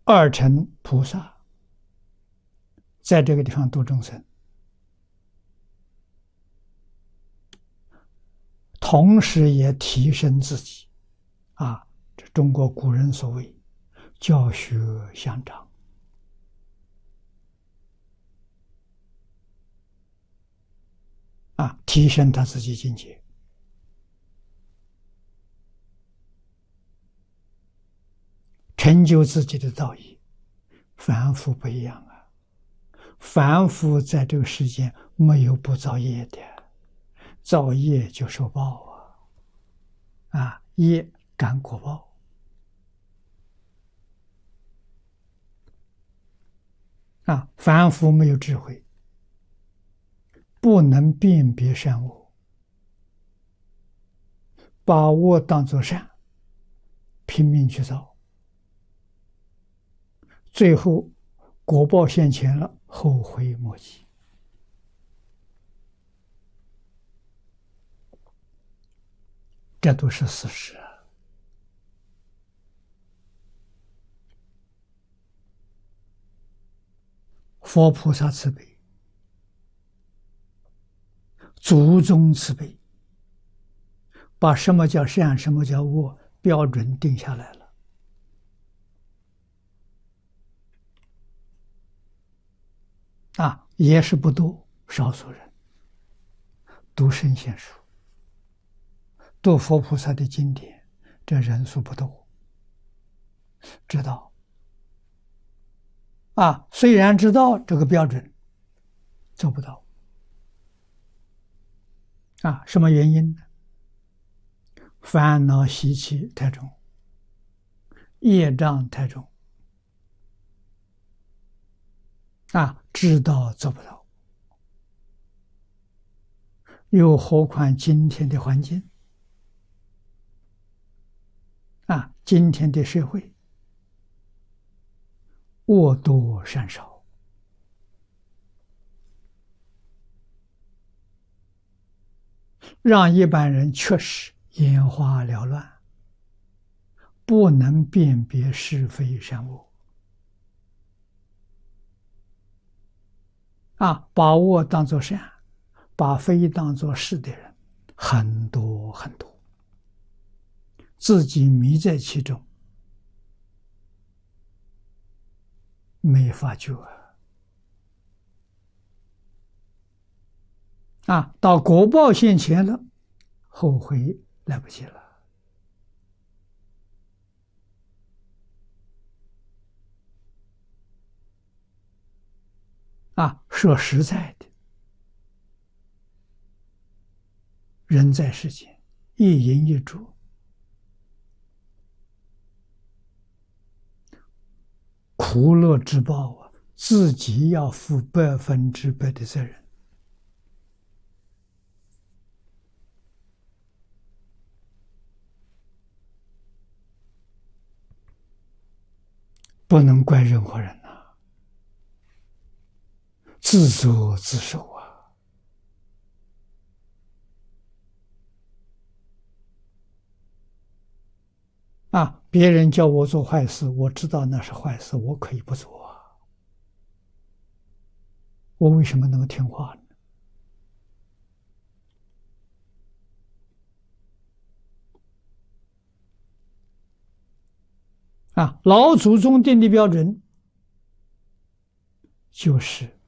二乘菩萨在这个地方度众生，同时也提升自己。这中国古人所谓教学相长。提升他自己境界。成就自己的道义。凡夫不一样啊，凡夫在这个世间没有不造业的，造业就受报业感果报。凡夫没有智慧，不能辨别善恶，把恶当作善，拼命去造，最后果报现前了，后悔莫及。这都是事实啊。佛菩萨慈悲，祖宗慈悲，把什么叫善，什么叫恶标准定下来了。也是不多，少数人读圣贤书，读佛菩萨的经典，这人数不多，知道。虽然知道这个标准，做不到。什么原因呢？烦恼习气太重，业障太重。知道做不到。又何况今天的环境，今天的社会，恶多善少，让一般人确实眼花缭乱，不能辨别是非善恶。把恶当作善，把非当作是的人很多很多，自己迷在其中，没发觉到果报现前了，后悔来不及了。说实在的，人在世间一饮一啄，苦乐之报自己要负100%的责任。不能怪任何人自作自受别人叫我做坏事，我知道那是坏事，我可以不做我为什么那么听话呢？老祖宗定的标准就是